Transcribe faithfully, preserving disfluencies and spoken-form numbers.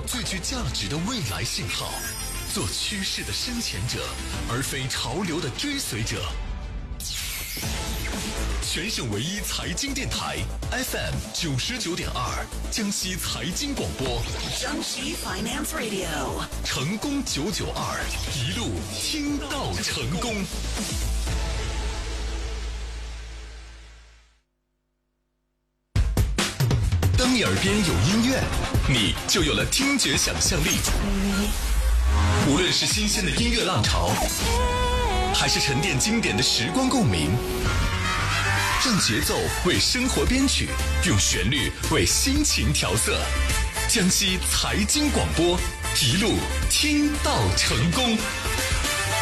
最具价值的未来信号，做趋势的深潜者，而非潮流的追随者。全省唯一财经电台 F M 九十九点二，江西财经广播， 江西 Finance Radio， 成功九九二，一路听到成功。当你耳边有音乐，你就有了听觉想象力。无论是新鲜的音乐浪潮，还是沉淀经典的时光共鸣，让节奏为生活编曲，用旋律为心情调色。江西财经广播，一路听到成功。